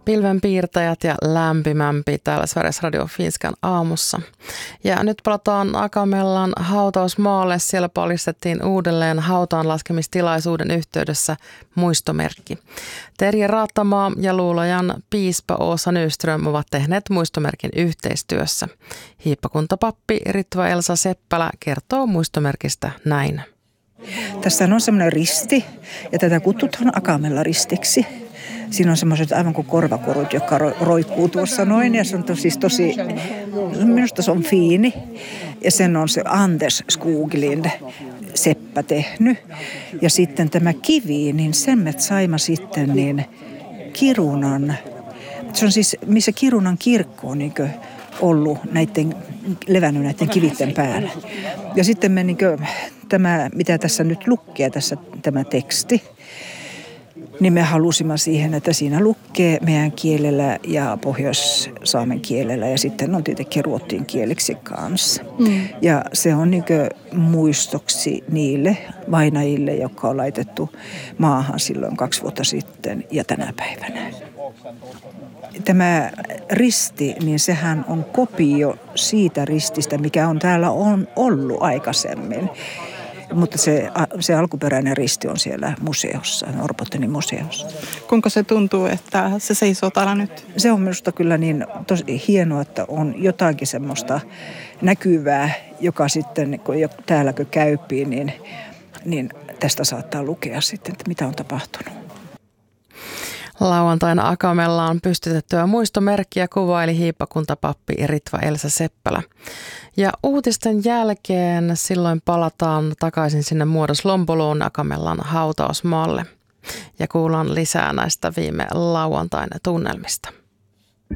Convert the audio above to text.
Pilvenpiirtäjät ja lämpimämpi täällä Sveriges Radio Finskan aamussa. Ja nyt palataan Akamellan hautausmaalle. Siellä paljastettiin uudelleen hautaanlaskemistilaisuuden yhteydessä muistomerkki. Terje Raattamaa ja Luulajan piispa Åsa Nyström ovat tehneet muistomerkin yhteistyössä. Hiippakuntapappi Ritva Elsa Seppälä kertoo muistomerkistä näin. Tässä on semmoinen risti ja tätä kutsutaan Akamella-ristiksi. Siinä on semmoiset aivan kuin korvakorut, jotka roikkuu tuossa noin. Ja se on siis tosi, minusta se on fiini. Ja sen on se Anders Skoglind Seppä tehnyt. Ja sitten tämä kivi, niin semmet saima sitten niin Kirunan. Se on siis, missä Kirunan kirkko on niin ollut levännyt näiden kivitten päällä. Ja sitten me tämä, mitä tässä nyt lukee, tämä teksti, niin me halusimme siihen, että siinä lukee meidän kielellä ja pohjois-saamen kielellä ja sitten on tietenkin ruotsin kieliksi kanssa. Ja se on muistoksi niille vainajille, jotka on laitettu maahan silloin 2 vuotta sitten ja tänä päivänä. Tämä risti, niin sehän on kopio siitä rististä, mikä on täällä ollut aikaisemmin. Mutta se alkuperäinen risti on siellä museossa, Norrbottenin museossa. Kuinka se tuntuu, että se seisoo täällä nyt? Se on minusta kyllä niin tosi hienoa, että on jotakin semmoista näkyvää, joka sitten, kun täällä käypii, niin tästä saattaa lukea sitten, että mitä on tapahtunut. Lauantaina Akamellaan pystytettyä muistomerkkiä kuvaili hiippakuntapappi Ritva Elsa Seppälä. Ja uutisten jälkeen silloin palataan takaisin sinne Muodos Lompoloon Akamellan hautausmaalle. Ja kuullaan lisää näistä viime lauantain tunnelmista.